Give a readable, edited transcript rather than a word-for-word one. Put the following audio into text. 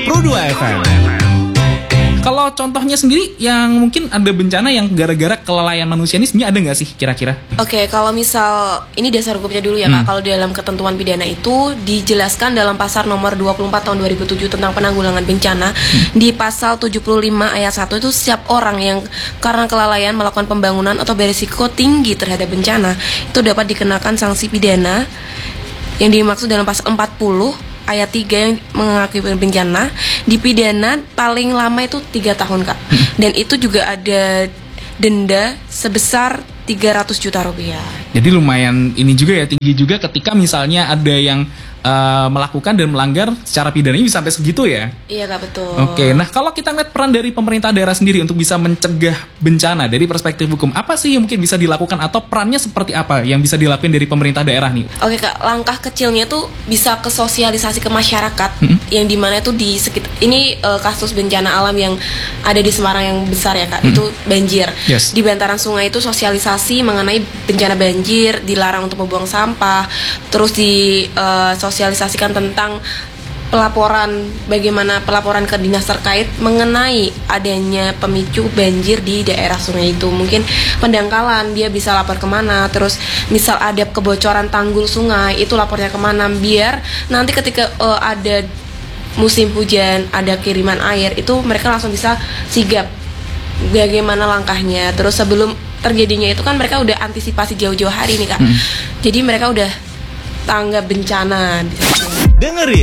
Pro 2 FM. Kalau contohnya sendiri yang mungkin ada bencana yang gara-gara kelalaian manusia ini sebenarnya ada nggak sih kira-kira? Oke, kalau misal ini dasar hukumnya dulu ya Kak. Kalau dalam ketentuan pidana itu dijelaskan dalam pasal nomor 24 tahun 2007 tentang penanggulangan bencana. Di pasal 75 ayat 1 itu setiap orang yang karena kelalaian melakukan pembangunan atau berisiko tinggi terhadap bencana itu dapat dikenakan sanksi pidana yang dimaksud dalam pasal 40 ayat 3 yang mengakibatkan bencana dipidana paling lama itu 3 tahun Kak. Dan itu juga ada denda sebesar 300 juta rupiah. Jadi lumayan ini juga ya, tinggi juga ketika misalnya ada yang melakukan dan melanggar secara pidananya bisa sampai segitu ya. Iya Kak, betul. Oke, nah kalau kita lihat peran dari pemerintah daerah sendiri untuk bisa mencegah bencana dari perspektif hukum, apa sih yang mungkin bisa dilakukan atau perannya seperti apa yang bisa dilakukan dari pemerintah daerah nih? Oke Kak, langkah kecilnya tuh bisa ke sosialisasi ke masyarakat yang dimana itu di sekitar ini kasus bencana alam yang ada di Semarang yang besar ya Kak, itu banjir. Yes. Di bantaran sungai itu sosialisasi mengenai bencana banjir, dilarang untuk membuang sampah, terus di sosialisasikan tentang pelaporan, bagaimana pelaporan ke dinas terkait mengenai adanya pemicu banjir di daerah sungai itu. Mungkin pendangkalan, dia bisa lapor kemana, terus misal ada kebocoran tanggul sungai, itu lapornya kemana, biar nanti ketika ada musim hujan, ada kiriman air, itu mereka langsung bisa sigap bagaimana langkahnya. Terus sebelum terjadinya itu kan mereka udah antisipasi jauh-jauh hari nih Kak. Jadi mereka udah tanggap bencana. Dengerin